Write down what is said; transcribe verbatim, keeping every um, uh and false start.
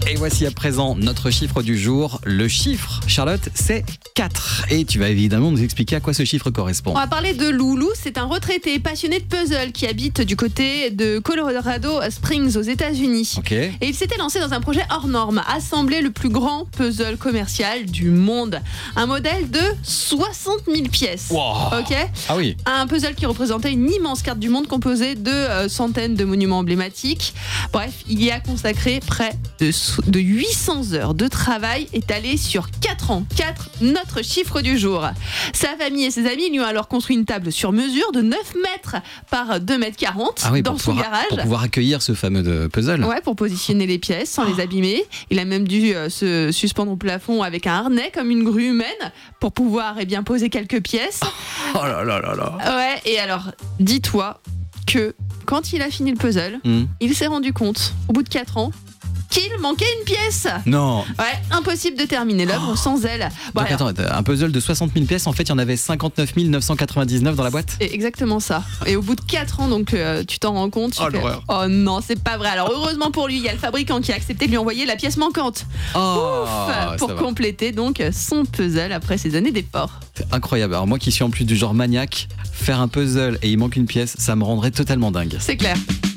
Et voici à présent notre chiffre du jour. Le chiffre, Charlotte, c'est quatre. Et tu vas évidemment nous expliquer à quoi ce chiffre correspond. On va parler de Lou. Lou, c'est un retraité passionné de puzzle qui habite du côté de Colorado Springs aux États-Unis. Ok. Et il s'était lancé dans un projet hors norme, assembler le plus grand puzzle commercial du monde. Un modèle de soixante mille pièces. Wow. Ok. Ah oui. Un puzzle qui représentait une immense carte du monde composée de euh, centaines de monuments emblématiques. Bref, il y a consacré près de, de huit cents heures de travail étalées sur quatre ans. quatre, notre chiffre du jour. Sa famille et ses amis lui ont alors construit une table sur mesure de neuf mètres par deux mètres quarante Ah oui, dans pour son pouvoir, garage. pour pouvoir accueillir ce fameux de puzzle. Ouais, pour positionner les pièces sans les abîmer. Il a même dû euh, se suspendre au plafond avec un harnais comme une grue humaine pour pouvoir eh bien, poser quelques pièces. Oh là là là là. Ouais, et alors, dis-toi que quand il a fini le puzzle, Hmm. il s'est rendu compte, au bout de quatre ans, qu'il manquait une pièce. Non. Ouais, impossible de terminer l'œuvre sans elle. Bon, Donc alors, attends, un puzzle de soixante mille pièces, en fait, il y en avait cinquante-neuf mille neuf cent quatre-vingt-dix-neuf dans la boîte. c'est exactement ça. Et au bout de quatre ans, donc euh, tu t'en rends compte. tu Oh, fais, l'horreur. oh non, c'est pas vrai. Alors heureusement pour lui, il y a le fabricant qui a accepté de lui envoyer la pièce manquante. Oh, Ouf, pour ça va. compléter donc son puzzle après ces années d'efforts. C'est incroyable. Alors moi qui suis en plus du genre maniaque, faire un puzzle et il manque une pièce, ça me rendrait totalement dingue. C'est clair.